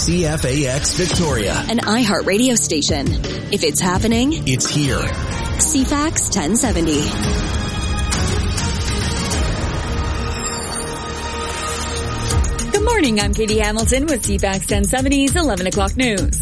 CFAX Victoria, an iHeart radio station. If it's happening, it's here. CFAX 1070. Good morning, I'm Katie Hamilton with CFAX 1070's 11 o'clock news.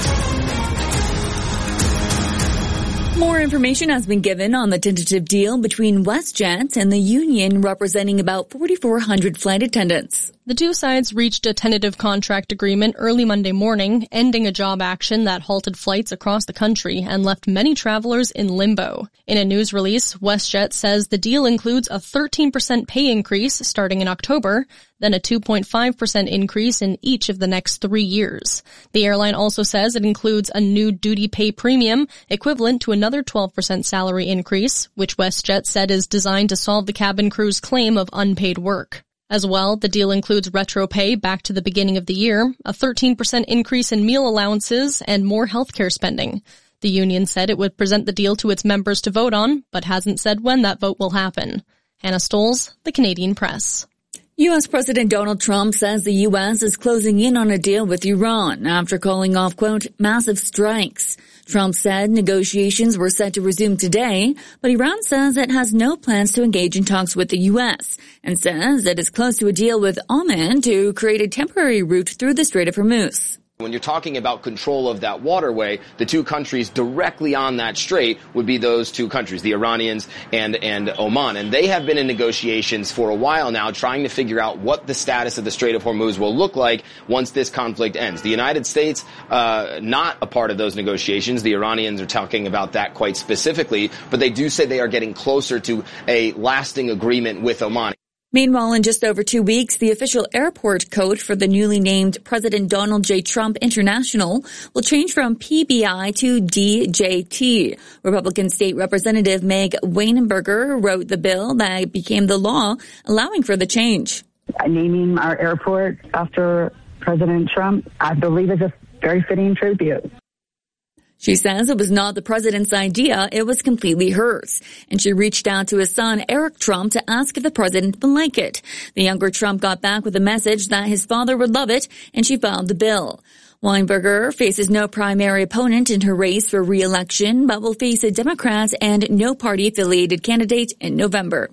More information has been given on the tentative deal between WestJet and the union representing about 4,400 flight attendants. The two sides reached a tentative contract agreement early Monday morning, ending a job action that halted flights across the country and left many travelers in limbo. In a news release, WestJet says the deal includes a 13% pay increase starting in October, then a 2.5% increase in each of the next 3 years. The airline also says it includes a new duty pay premium equivalent to another 12% salary increase, which WestJet said is designed to solve the cabin crew's claim of unpaid work. As well, the deal includes retro pay back to the beginning of the year, a 13% increase in meal allowances, and more healthcare spending. The union said it would present the deal to its members to vote on, but hasn't said when that vote will happen. Hannah Stoles, The Canadian Press. U.S. President Donald Trump says the U.S. is closing in on a deal with Iran after calling off, quote, massive strikes. Trump said negotiations were set to resume today, but Iran says it has no plans to engage in talks with the U.S. and says it is close to a deal with Oman to create a temporary route through the Strait of Hormuz. When you're talking about control of that waterway, the two countries directly on that strait would be those two countries, the Iranians and Oman. And they have been in negotiations for a while now trying to figure out what the status of the Strait of Hormuz will look like once this conflict ends. The United States, not a part of those negotiations. The Iranians are talking about that quite specifically, but they do say they are getting closer to a lasting agreement with Oman. Meanwhile, in just over 2 weeks, the official airport code for the newly named President Donald J. Trump International will change from PBI to DJT. Republican State Representative Meg Weinberger wrote the bill that became the law, allowing for the change. Naming our airport after President Trump, I believe, is a very fitting tribute. She says it was not the president's idea, it was completely hers. And she reached out to his son, Eric Trump, to ask if the president would like it. The younger Trump got back with a message that his father would love it, and she filed the bill. Weinberger faces no primary opponent in her race for re-election, but will face a Democrat and no party-affiliated candidate in November.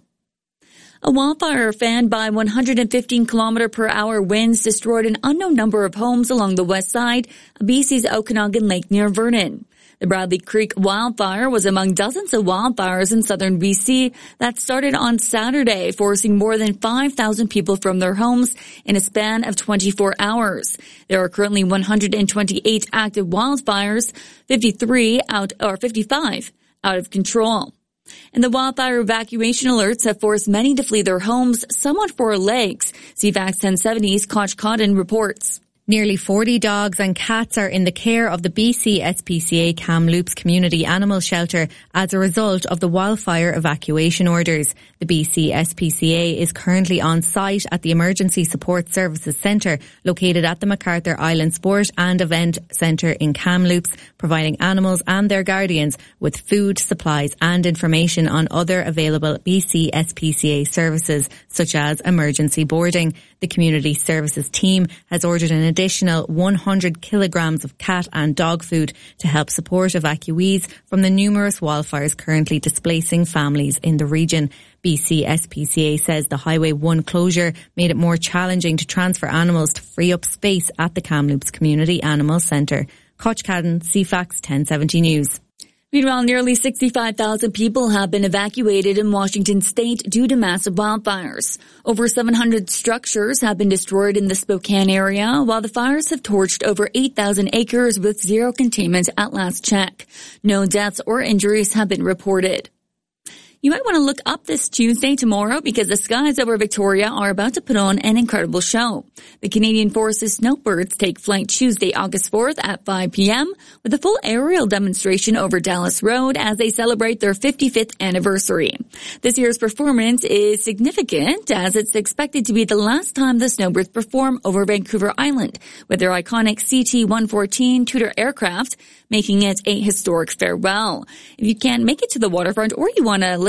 A wildfire fanned by 115 km/h winds destroyed an unknown number of homes along the west side of BC's Okanagan Lake near Vernon. The Bradley Creek wildfire was among dozens of wildfires in southern BC that started on Saturday, forcing more than 5,000 people from their homes in a span of 24 hours. There are currently 128 active wildfires, 55 out of control. And the wildfire evacuation alerts have forced many to flee their homes, some on 4 legs. CFAX 1070's Koch Cotton reports. Nearly 40 dogs and cats are in the care of the BC SPCA Kamloops Community Animal Shelter as a result of the wildfire evacuation orders. The BC SPCA is currently on site at the Emergency Support Services Centre located at the MacArthur Island Sport and Event Centre in Kamloops, providing animals and their guardians with food, supplies and information on other available BC SPCA services such as emergency boarding. The Community Services team has ordered an additional 100 kilograms of cat and dog food to help support evacuees from the numerous wildfires currently displacing families in the region. BC SPCA says the Highway 1 closure made it more challenging to transfer animals to free up space at the Kamloops Community Animal Centre. Koch Cadden, CFAX 1070 News. Meanwhile, nearly 65,000 people have been evacuated in Washington state due to massive wildfires. Over 700 structures have been destroyed in the Spokane area, while the fires have torched over 8,000 acres with zero containment at last check. No deaths or injuries have been reported. You might want to look up this Tuesday tomorrow because the skies over Victoria are about to put on an incredible show. The Canadian Forces Snowbirds take flight Tuesday, August 4th at 5 p.m. with a full aerial demonstration over Dallas Road as they celebrate their 55th anniversary. This year's performance is significant as it's expected to be the last time the Snowbirds perform over Vancouver Island with their iconic CT-114 Tudor aircraft, making it a historic farewell. If you can't make it to the waterfront or you want to listen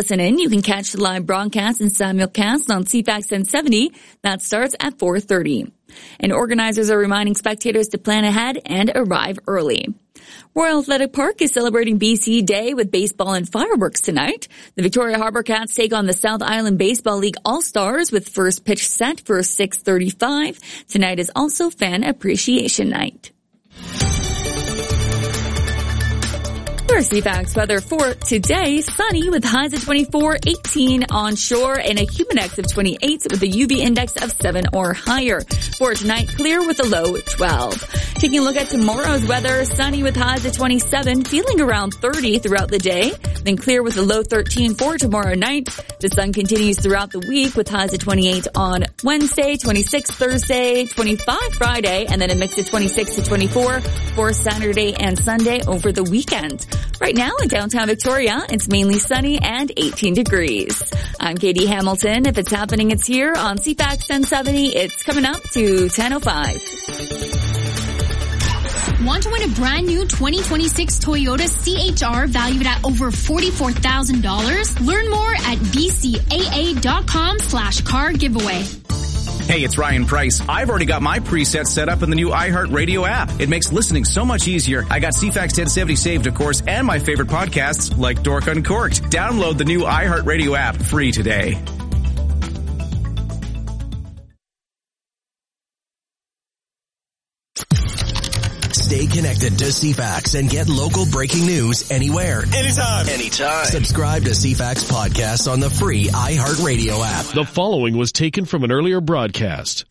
listen in, you can catch the live broadcast in simulcast on CFAX 1070. That starts at 4:30. And organizers are reminding spectators to plan ahead and arrive early. Royal Athletic Park is celebrating BC Day with baseball and fireworks tonight. The Victoria Harbour Cats take on the South Island Baseball League All-Stars with first pitch set for 6:35. Tonight is also Fan Appreciation Night. For CFAX weather for today, sunny with highs of 24, 18 onshore, and a humidex of 28 with a UV index of 7 or higher. For tonight, clear with a low 12. Taking a look at tomorrow's weather, sunny with highs of 27, feeling around 30 throughout the day, then clear with a low 13 for tomorrow night. The sun continues throughout the week with highs of 28 on Wednesday, 26 Thursday, 25 Friday, and then a mix of 26 to 24 for Saturday and Sunday over the weekend. Right now in downtown Victoria, it's mainly sunny and 18 degrees. I'm Katie Hamilton. If it's happening, it's here on CFAX 1070. It's coming up to 10:05. Want to win a brand new 2026 Toyota CHR valued at over $44,000? Learn more at bcaa.com/car giveaway. Hey, it's Ryan Price. I've already got my presets set up in the new iHeartRadio app. It makes listening so much easier. I got CFAX 1070 saved, of course, and my favorite podcasts like Dork Uncorked. Download the new iHeartRadio app free today. Stay connected to CFAX and get local breaking news anywhere, anytime. Subscribe to CFAX podcasts on the free iHeartRadio app. The following was taken from an earlier broadcast.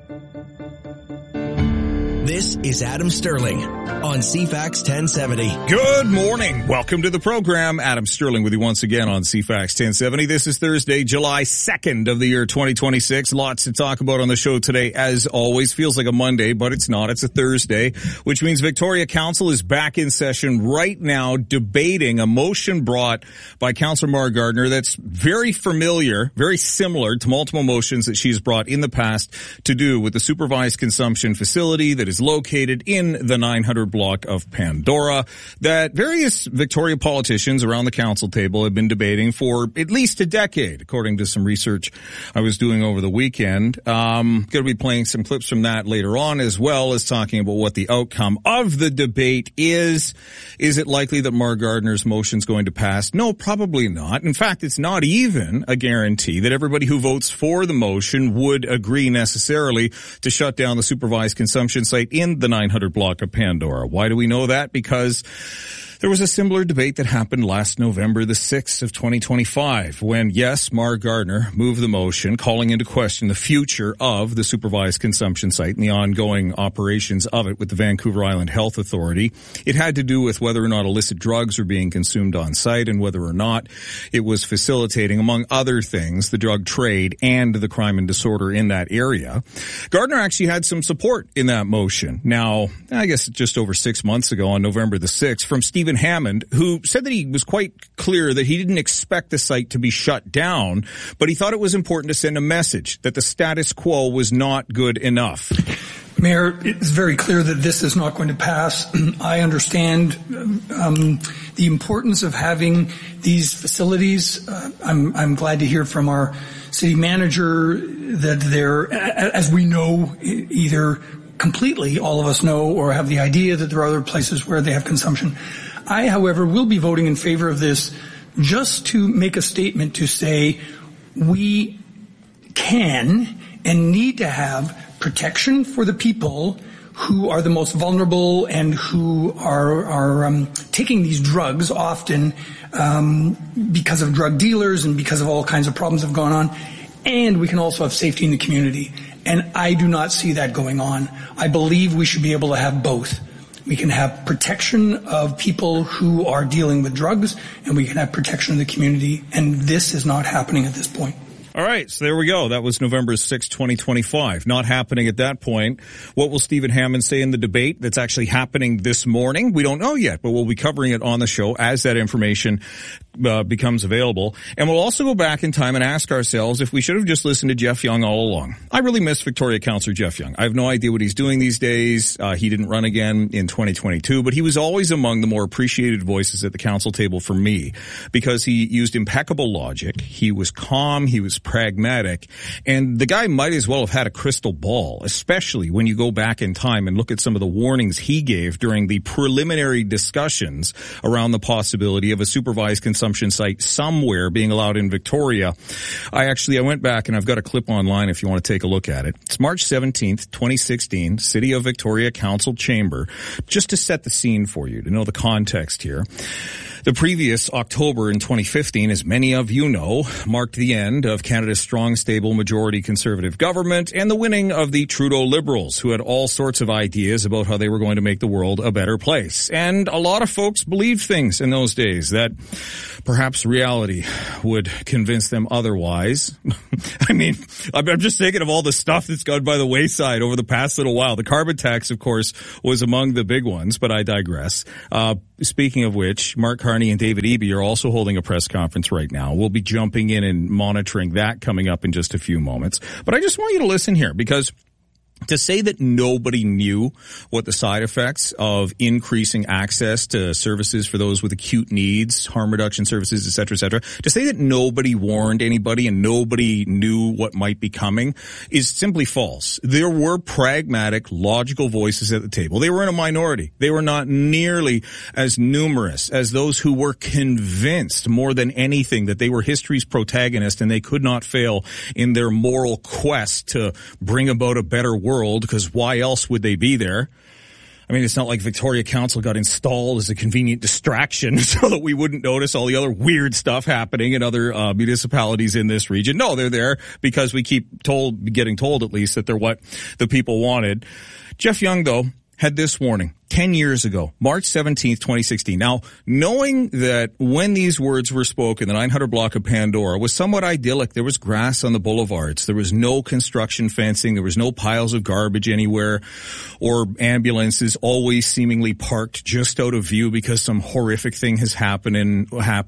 This is Adam Sterling on CFAX 1070. Good morning. Welcome to the program. Adam Sterling with you once again on CFAX 1070. This is Thursday, July 2nd of the year 2026. Lots to talk about on the show today. As always, feels like a Monday, but it's not. It's a Thursday, which means Victoria Council is back in session right now debating a motion brought by Councillor Mara Gardner that's very familiar, very similar to multiple motions that she's brought in the past to do with the supervised consumption facility that is located in the 900 block of Pandora that various Victoria politicians around the council table have been debating for at least a decade, according to some research I was doing over the weekend. Going to be playing some clips from that later on, as well as talking about what the outcome of the debate is. Is it likely that Mara Gardner's motion is going to pass? No, probably not. In fact, it's not even a guarantee that everybody who votes for the motion would agree necessarily to shut down the supervised consumption site in the 900 block of Pandora. Why do we know that? Because there was a similar debate that happened last November the 6th of 2025 when, yes, Mara Gardner moved the motion calling into question the future of the supervised consumption site and the ongoing operations of it with the Vancouver Island Health Authority. It had to do with whether or not illicit drugs were being consumed on site and whether or not it was facilitating, among other things, the drug trade and the crime and disorder in that area. Gardner actually had some support in that motion. Now, I guess just over 6 months ago on November the 6th from Stephen Hammond, who said that he was quite clear that he didn't expect the site to be shut down, but he thought it was important to send a message that the status quo was not good enough. Mayor, it's very clear that this is not going to pass. I understand the importance of having these facilities. I'm glad to hear from our city manager that they're, as we know, either completely, all of us know, or have the idea that there are other places where they have consumption. I, however, will be voting in favor of this just to make a statement to say we can and need to have protection for the people who are the most vulnerable and who are taking these drugs often because of drug dealers and because of all kinds of problems that have gone on. And we can also have safety in the community. And I do not see that going on. I believe we should be able to have both. We can have protection of people who are dealing with drugs, and we can have protection of the community, and this is not happening at this point. All right, so there we go. That was November 6, 2025. Not happening at that point. What will Stephen Hammond say in the debate that's actually happening this morning? We don't know yet, but we'll be covering it on the show as that information becomes available. And we'll also go back in time and ask ourselves if we should have just listened to Jeff Young all along. I really miss Victoria Councillor Jeff Young. I have no idea what he's doing these days. He didn't run again in 2022, but he was always among the more appreciated voices at the council table for me because he used impeccable logic. He was calm. He was pragmatic. And the guy might as well have had a crystal ball, especially when you go back in time and look at some of the warnings he gave during the preliminary discussions around the possibility of a supervised consumption site somewhere being allowed in Victoria. I went back and I've got a clip online if you want to take a look at it. It's March 17th, 2016, City of Victoria Council Chamber. Just to set the scene for you, to know the context here. The previous October in 2015, as many of you know, marked the end of Canada's strong, stable, majority Conservative government and the winning of the Trudeau Liberals, who had all sorts of ideas about how they were going to make the world a better place. And a lot of folks believed things in those days that perhaps reality would convince them otherwise. I mean, I'm just thinking of all the stuff that's gone by the wayside over the past little while. The carbon tax, of course, was among the big ones, but I digress. Speaking of which, Mark Carney and David Eby are also holding a press conference right now. We'll be jumping in and monitoring that coming up in just a few moments. But I just want you to listen here, because to say that nobody knew what the side effects of increasing access to services for those with acute needs, harm reduction services, et cetera, to say that nobody warned anybody and nobody knew what might be coming is simply false. There were pragmatic, logical voices at the table. They were in a minority. They were not nearly as numerous as those who were convinced more than anything that they were history's protagonist and they could not fail in their moral quest to bring about a better world, because why else would they be there? I mean, it's not like Victoria Council got installed as a convenient distraction so that we wouldn't notice all the other weird stuff happening in other municipalities in this region. No, they're there because we keep getting told at least that they're what the people wanted. Jeff Young, though, had this warning 10 years ago, March 17th, 2016. Now, knowing that when these words were spoken, the 900 block of Pandora was somewhat idyllic. There was grass on the boulevards. There was no construction fencing. There was no piles of garbage anywhere or ambulances always seemingly parked just out of view because some horrific thing has happened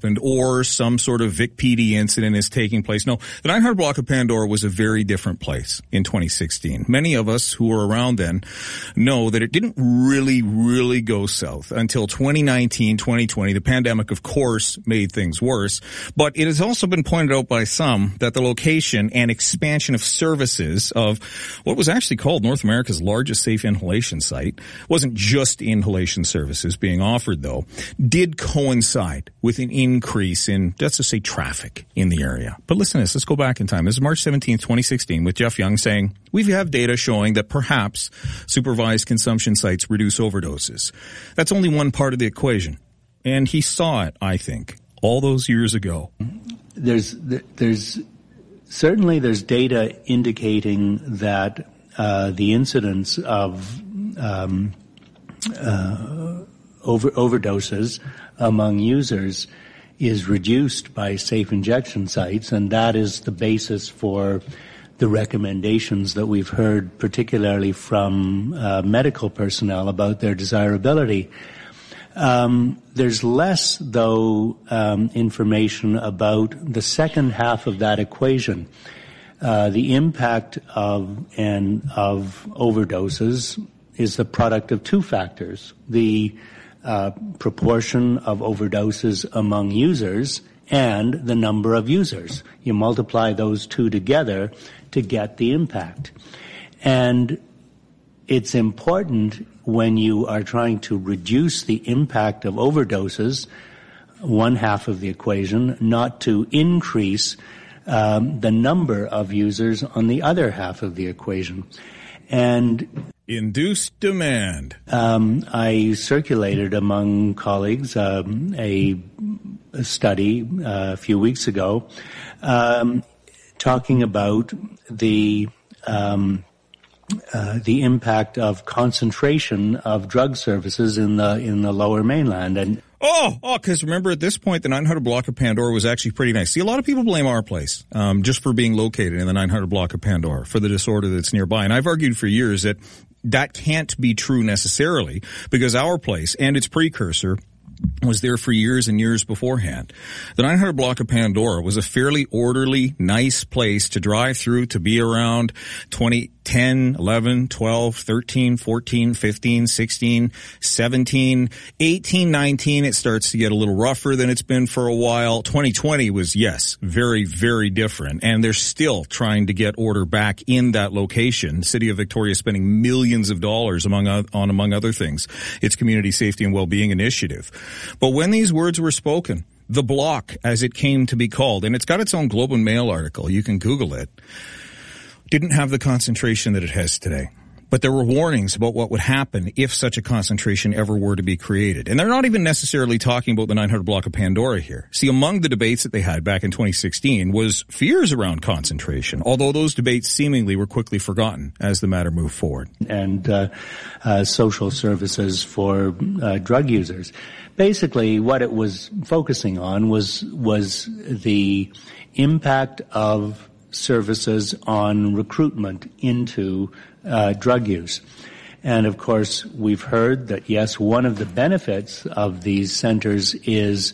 or some sort of Vic PD incident is taking place. No, the 900 block of Pandora was a very different place in 2016. Many of us who were around then know that it didn't really go south until 2019, 2020. The pandemic, of course, made things worse. But it has also been pointed out by some that the location and expansion of services of what was actually called North America's largest safe inhalation site wasn't just inhalation services being offered, though, did coincide with an increase in, let's just say, traffic in the area. But listen to this. Let's go back in time. This is March 17th, 2016, with Jeff Young saying, we have data showing that perhaps supervised consumption sites reduce overdoses. That's only one part of the equation. And he saw it, I think, all those years ago. There's data indicating that the incidence of overdoses among users is reduced by safe injection sites, and that is the basis for the recommendations that we've heard, particularly from medical personnel, about their desirability. There's less, though, information about the second half of that equation. The impact of overdoses is the product of two factors: the proportion of overdoses among users and the number of users. You multiply those two together to get the impact. And it's important when you are trying to reduce the impact of overdoses, one half of the equation, not to increase the number of users on the other half of the equation. And induced demand. I circulated among colleagues a study a few weeks ago talking about the impact of concentration of drug services in the Lower Mainland. And Because remember at this point, the 900 block of Pandora was actually pretty nice. See, a lot of people blame our place, just for being located in the 900 block of Pandora for the disorder that's nearby. And I've argued for years that that can't be true necessarily because our place and its precursor was there for years and years beforehand. The 900 block of Pandora was a fairly orderly, nice place to drive through, to be around 10, 11, 12, 13, 14, 15, 16, 17, 18, 19. It starts to get a little rougher than it's been for a while. 2020 was, yes, very, very different. And they're still trying to get order back in that location. The City of Victoria is spending millions of dollars among other things, its community safety and well-being initiative. But when these words were spoken, the block, as it came to be called, and it's got its own Globe and Mail article, you can Google it, didn't have the concentration that it has today. But there were warnings about what would happen if such a concentration ever were to be created. And they're not even necessarily talking about the 900 block of Pandora here. See, among the debates that they had back in 2016 was fears around concentration, although those debates seemingly were quickly forgotten as the matter moved forward. And social services for drug users. Basically, what it was focusing on was the impact of services on recruitment into drug use. And of course, we've heard that, yes, one of the benefits of these centers is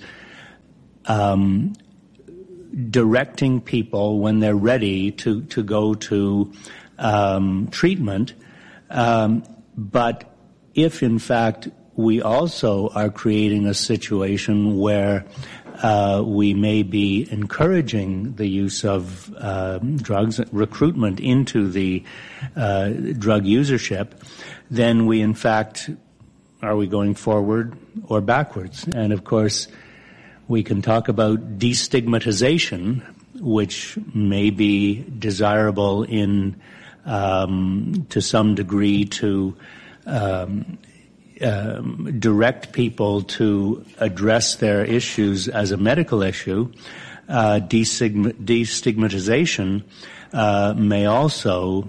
directing people when they're ready to go to treatment. But if, in fact, we also are creating a situation where we may be encouraging the use of drugs, recruitment into the drug usership, then we, in fact, are we going forward or backwards? And, of course, we can talk about destigmatization, which may be desirable in to some degree to direct people to address their issues as a medical issue. Destigmatization may also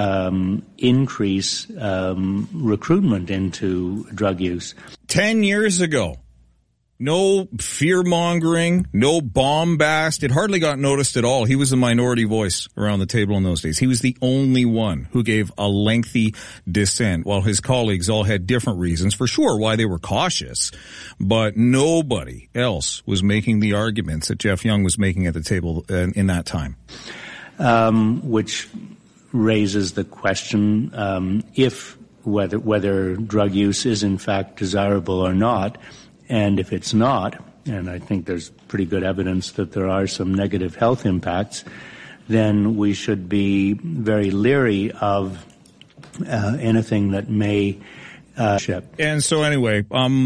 increase recruitment into drug use. 10 years ago, no fear-mongering, no bombast. It hardly got noticed at all. He was a minority voice around the table in those days. He was the only one who gave a lengthy dissent, while his colleagues all had different reasons, for sure, why they were cautious. But nobody else was making the arguments that Jeff Young was making at the table in that time. Which raises the question, whether drug use is in fact desirable or not. And if it's not, and I think there's pretty good evidence that there are some negative health impacts, then we should be very leery of anything that may ship. And so anyway,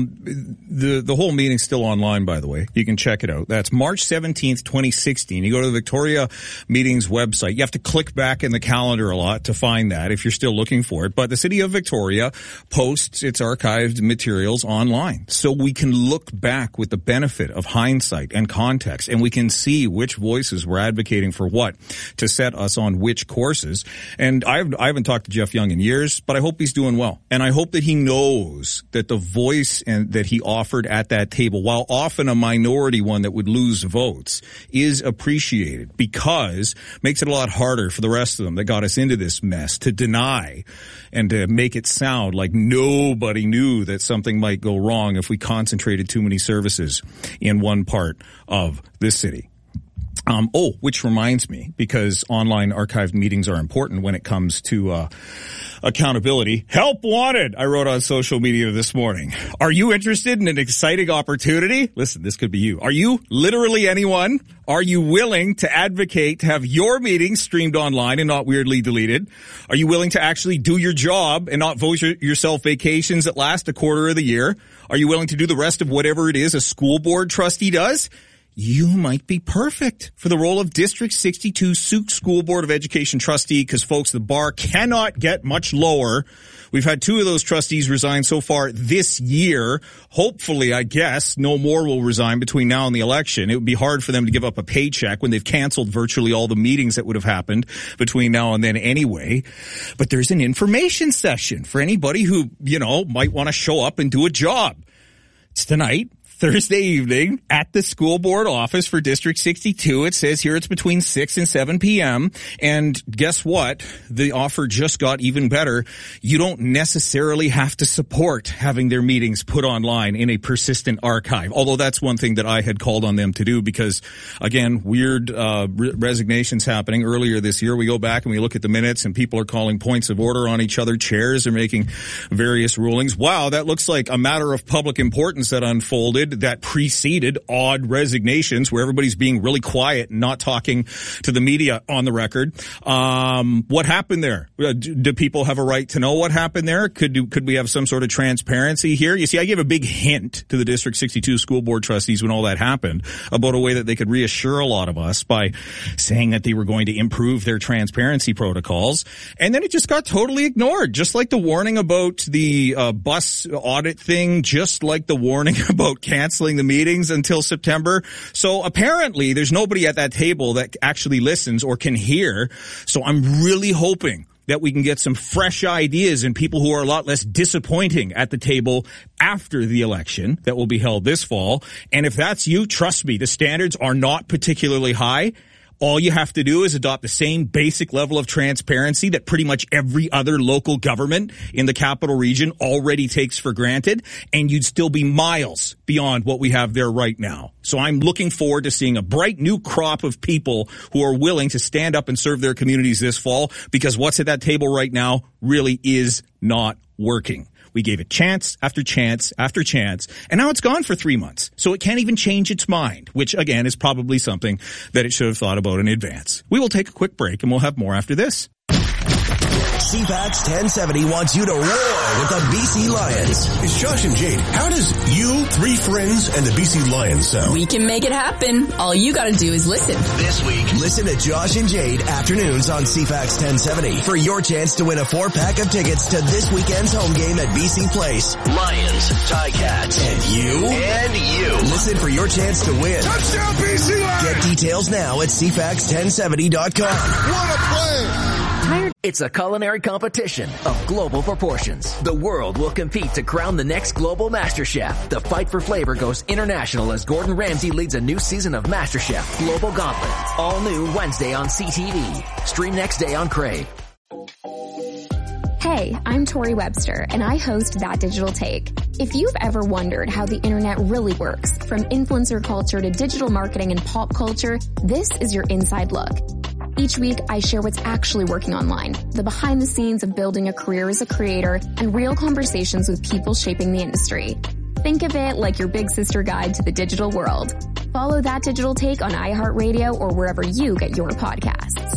the whole meeting's still online, by the way. You can check it out. That's March 17th, 2016. You go to the Victoria Meetings website. You have to click back in the calendar a lot to find that if you're still looking for it. But the City of Victoria posts its archived materials online. So we can look back with the benefit of hindsight and context, and we can see which voices were advocating for what to set us on which courses. And I haven't talked to Jeff Young in years, but I hope he's doing well. And I hope that he knows that the voice that he offered at that table, while often a minority one that would lose votes, is appreciated, because it makes it a lot harder for the rest of them that got us into this mess to deny and to make it sound like nobody knew that something might go wrong if we concentrated too many services in one part of this city. Which reminds me, because online archived meetings are important when it comes to accountability. Help wanted, I wrote on social media this morning. Are you interested in an exciting opportunity? Listen, this could be you. Are you literally anyone? Are you willing to advocate to have your meetings streamed online and not weirdly deleted? Are you willing to actually do your job and not vote yourself vacations that last a quarter of the year? Are you willing to do the rest of whatever it is a school board trustee does? You might be perfect for the role of District 62 Sault School Board of Education trustee, because, folks, the bar cannot get much lower. We've had 2 of those trustees resign so far this year. Hopefully, I guess, no more will resign between now and the election. It would be hard for them to give up a paycheck when they've canceled virtually all the meetings that would have happened between now and then anyway. But there's an information session for anybody who, might want to show up and do a job. It's tonight, Thursday evening at the school board office for District 62. It says here it's between 6 and 7 p.m. And guess what? The offer just got even better. You don't necessarily have to support having their meetings put online in a persistent archive. Although that's one thing that I had called on them to do because, again, weird resignations happening earlier this year. We go back and we look at the minutes and people are calling points of order on each other. Chairs are making various rulings. Wow, that looks like a matter of public importance that unfolded that preceded odd resignations where everybody's being really quiet and not talking to the media on the record. What happened there? Do people have a right to know what happened there? Could we have some sort of transparency here? You see, I gave a big hint to the District 62 school board trustees when all that happened about a way that they could reassure a lot of us by saying that they were going to improve their transparency protocols. And then it just got totally ignored, just like the warning about the bus audit thing, just like the warning about canceling the meetings until September. So apparently there's nobody at that table that actually listens or can hear. So I'm really hoping that we can get some fresh ideas and people who are a lot less disappointing at the table after the election that will be held this fall. And if that's you, trust me, the standards are not particularly high. All you have to do is adopt the same basic level of transparency that pretty much every other local government in the capital region already takes for granted, and you'd still be miles beyond what we have there right now. So I'm looking forward to seeing a bright new crop of people who are willing to stand up and serve their communities this fall, because what's at that table right now really is not working. We gave it chance after chance after chance, and now it's gone for 3 months. So it can't even change its mind, which, again, is probably something that it should have thought about in advance. We will take a quick break, and we'll have more after this. CFAX 1070 wants you to roar with the BC Lions. It's Josh and Jade. How does you, three friends, and the BC Lions sound? We can make it happen. All you gotta do is listen. This week, listen to Josh and Jade afternoons on CFAX 1070 for your chance to win a 4-pack of tickets to this weekend's home game at BC Place. Lions, Ticats, and you. Listen for your chance to win. Touchdown, BC Lions! Get details now at CFAX1070.com. What a play! It's a culinary competition of global proportions. The world will compete to crown the next global MasterChef. The fight for flavor goes international as Gordon Ramsay leads a new season of MasterChef Global Gauntlet. All new Wednesday on CTV. Stream next day on Crave. Hey, I'm Tori Webster, and I host That Digital Take. If you've ever wondered how the internet really works, from influencer culture to digital marketing and pop culture, this is your inside look. Each week, I share what's actually working online, the behind the scenes of building a career as a creator, and real conversations with people shaping the industry. Think of it like your big sister guide to the digital world. Follow That Digital Take on iHeartRadio or wherever you get your podcasts.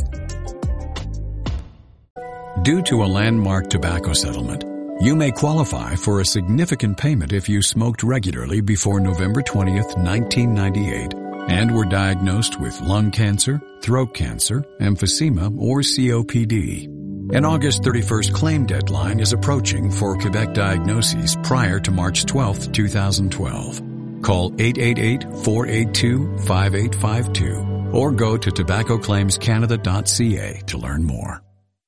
Due to a landmark tobacco settlement, you may qualify for a significant payment if you smoked regularly before November 20th, 1998. And were diagnosed with lung cancer, throat cancer, emphysema, or COPD. An August 31st claim deadline is approaching for Quebec diagnoses prior to March 12th, 2012. Call 888-482-5852 or go to tobaccoclaimscanada.ca to learn more.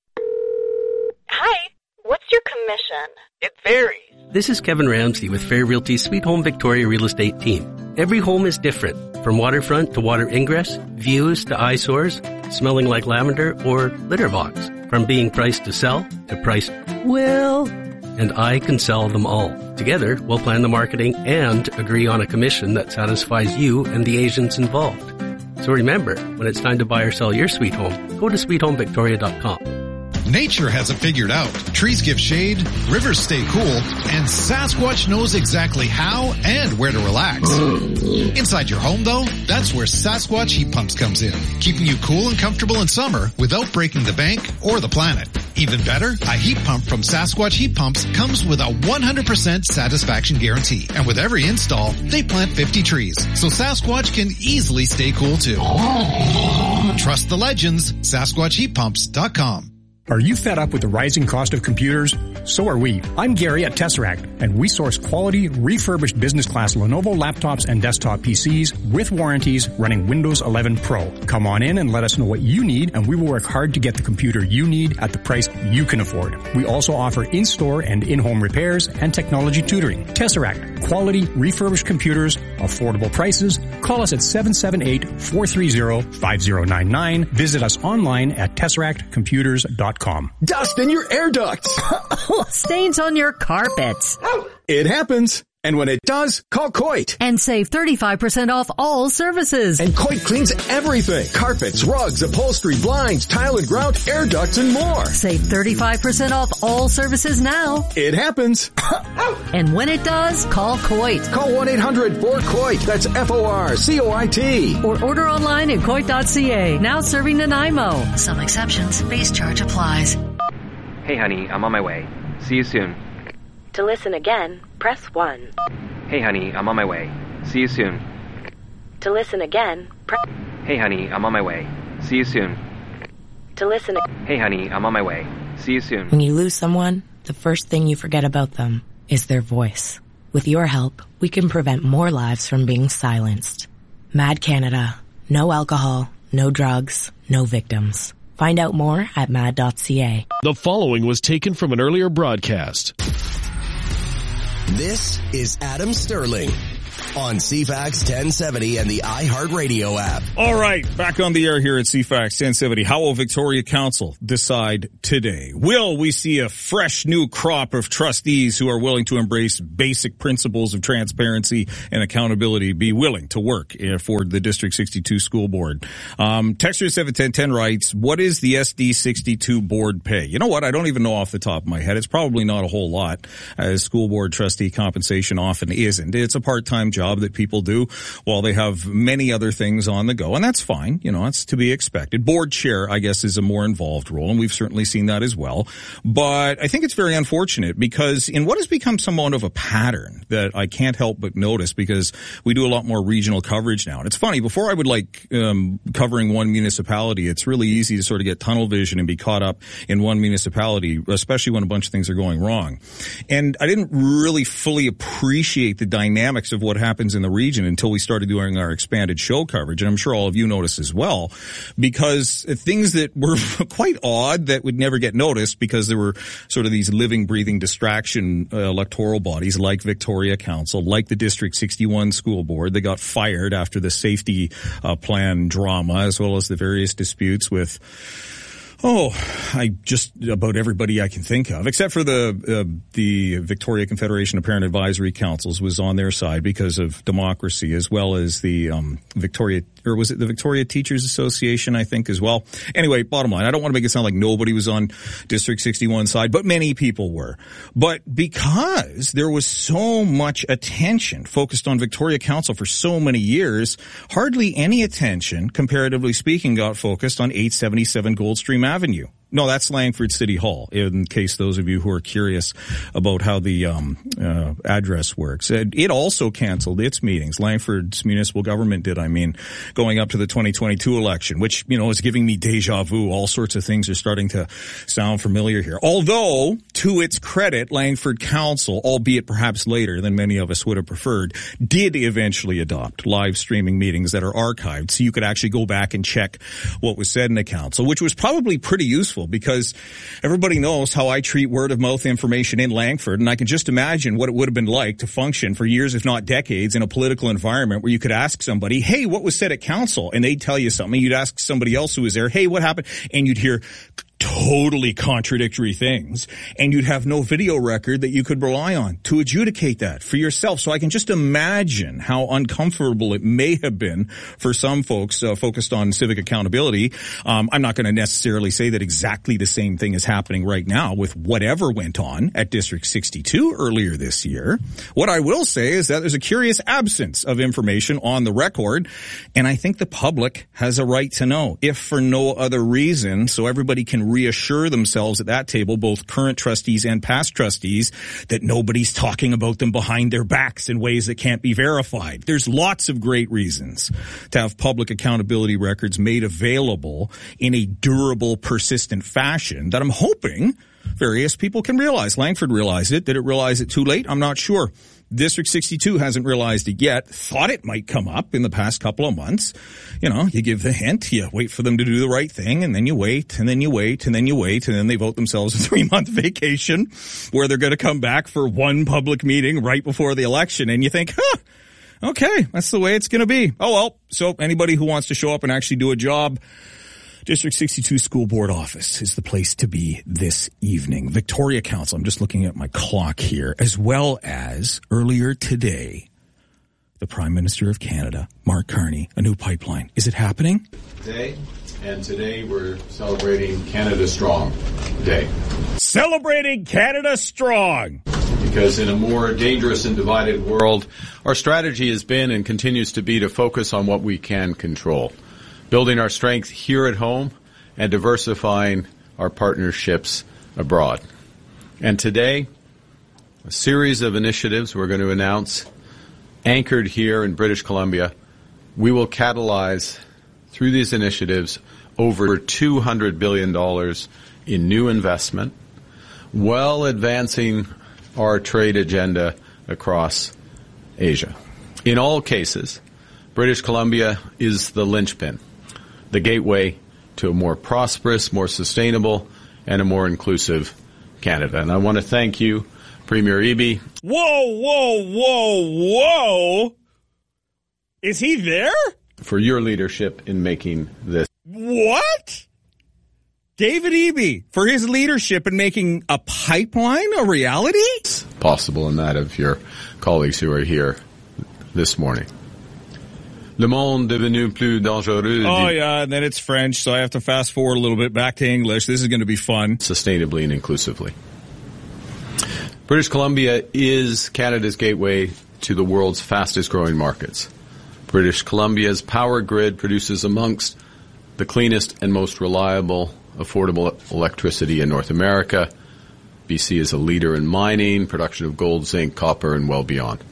Hi, what's your commission? It varies. This is Kevin Ramsey with Fair Realty's Sweet Home Victoria Real Estate team. Every home is different, from waterfront to water ingress, views to eyesores, smelling like lavender, or litter box. From being priced to sell to priced well, and I can sell them all. Together, we'll plan the marketing and agree on a commission that satisfies you and the agents involved. So remember, when it's time to buy or sell your sweet home, go to sweethomevictoria.com. Nature has it figured out. Trees give shade, rivers stay cool, and Sasquatch knows exactly how and where to relax. Inside your home, though, that's where Sasquatch heat pumps comes in, keeping you cool and comfortable in summer without breaking the bank or the planet. Even better, a heat pump from Sasquatch Heat Pumps comes with a 100% satisfaction guarantee. And with every install, they plant 50 trees, so Sasquatch can easily stay cool too. Trust the legends, SasquatchHeatPumps.com. Are you fed up with the rising cost of computers? So are we. I'm Gary at Tesseract, and we source quality, refurbished business-class Lenovo laptops and desktop PCs with warranties running Windows 11 Pro. Come on in and let us know what you need, and we will work hard to get the computer you need at the price you can afford. We also offer in-store and in-home repairs and technology tutoring. Tesseract, quality, refurbished computers, affordable prices. Call us at 778-430-5099. Visit us online at tesseractcomputers.com. Dust in your air ducts. Stains on your carpets. It happens. And when it does, call Coit. And save 35% off all services. And Coit cleans everything. Carpets, rugs, upholstery, blinds, tile and grout, air ducts, and more. Save 35% off all services now. It happens. And when it does, call Coit. Call 1-800-4COIT. That's FORCOIT. Or order online at Coit.ca. Now serving Nanaimo. Some exceptions. Base charge applies. Hey honey, I'm on my way. See you soon. To listen again, press 1. Hey honey, I'm on my way. See you soon. To listen again, press... Hey honey, I'm on my way. See you soon. To listen... Hey honey, I'm on my way. See you soon. When you lose someone, the first thing you forget about them is their voice. With your help, we can prevent more lives from being silenced. Mad Canada. No alcohol, no drugs, no victims. Find out more at mad.ca. The following was taken from an earlier broadcast. This is Adam Sterling on CFAX 1070 and the iHeartRadio app. All right, back on the air here at CFAX 1070. How will Victoria Council decide today? Will we see a fresh new crop of trustees who are willing to embrace basic principles of transparency and accountability, be willing to work for the District 62 School Board? Texture 71010 writes, what is the SD 62 board pay? You know what? I don't even know off the top of my head. It's probably not a whole lot, as school board trustee compensation often isn't. It's a part-time job that people do while they have many other things on the go, and that's fine. You know, it's to be expected. Board chair, I guess, is a more involved role, and we've certainly seen that as well. But I think it's very unfortunate because in what has become somewhat of a pattern that I can't help but notice, because we do a lot more regional coverage now. And it's funny, before I would like covering one municipality, it's really easy to sort of get tunnel vision and be caught up in one municipality, especially when a bunch of things are going wrong. And I didn't really fully appreciate the dynamics of what happens in the region until we started doing our expanded show coverage. And I'm sure all of you noticed as well, because things that were quite odd that would never get noticed because there were sort of these living, breathing distraction electoral bodies like Victoria Council, like the District 61 School Board. They got fired after the safety plan drama, as well as the various disputes with just about everybody I can think of, except for the Victoria Confederation of Parent Advisory Councils was on their side because of democracy, as well as the Victoria Teachers Association, I think, as well. Anyway, bottom line, I don't want to make it sound like nobody was on District 61 side, but many people were. But because there was so much attention focused on Victoria Council for so many years, hardly any attention, comparatively speaking, got focused on 877 Goldstream Avenue. No, that's Langford City Hall, in case those of you who are curious about how the address works. It also canceled its meetings. Langford's municipal government did, going up to the 2022 election, which, is giving me deja vu. All sorts of things are starting to sound familiar here. Although, to its credit, Langford Council, albeit perhaps later than many of us would have preferred, did eventually adopt live streaming meetings that are archived, so you could actually go back and check what was said in the council, which was probably pretty useful, because everybody knows how I treat word of mouth information in Langford, and I can just imagine what it would have been like to function for years, if not decades, in a political environment where you could ask somebody, hey, what was said at council? And they'd tell you something. You'd ask somebody else who was there, hey, what happened? And you'd hear totally contradictory things, and you'd have no video record that you could rely on to adjudicate that for yourself. So I can just imagine how uncomfortable it may have been for some folks focused on civic accountability. I'm not going to necessarily say that exactly the same thing is happening right now with whatever went on at District 62 earlier this year. What I will say is that there's a curious absence of information on the record, and I think the public has a right to know, if for no other reason, so everybody can reassure themselves at that table, both current trustees and past trustees, that nobody's talking about them behind their backs in ways that can't be verified. There's lots of great reasons to have public accountability records made available in a durable, persistent fashion that I'm hoping various people can realize. Langford realized it. Did it realize it too late? I'm not sure. District 62 hasn't realized it yet. Thought it might come up in the past couple of months. You know, you give the hint, you wait for them to do the right thing, and then you wait, and then you wait, and then you wait, and then they vote themselves a 3-month vacation where they're going to come back for one public meeting right before the election. And you think, okay, that's the way it's going to be. Oh, well, so anybody who wants to show up and actually do a job, District 62 School Board office is the place to be this evening. Victoria Council, I'm just looking at my clock here, as well as earlier today, the Prime Minister of Canada, Mark Carney, a new pipeline. Is it happening? Today we're celebrating Canada Strong Day. Celebrating Canada Strong! Because in a more dangerous and divided world, our strategy has been and continues to be to focus on what we can control. Building our strength here at home and diversifying our partnerships abroad. And today, a series of initiatives we're going to announce, anchored here in British Columbia. We will catalyze, through these initiatives, over $200 billion in new investment, while advancing our trade agenda across Asia. In all cases, British Columbia is the linchpin, the gateway to a more prosperous, more sustainable, and a more inclusive Canada. And I want to thank you, Premier Eby. Whoa. Is he there? For your leadership in making this. What? David Eby, for his leadership in making a pipeline a reality? Possible, and that of your colleagues who are here this morning. Le monde devenu plus dangereux. Oh, yeah, and then it's French, so I have to fast forward a little bit back to English. This is going to be fun. Sustainably and inclusively. British Columbia is Canada's gateway to the world's fastest growing markets. British Columbia's power grid produces amongst the cleanest and most reliable, affordable electricity in North America. BC is a leader in mining, production of gold, zinc, copper, and well beyond.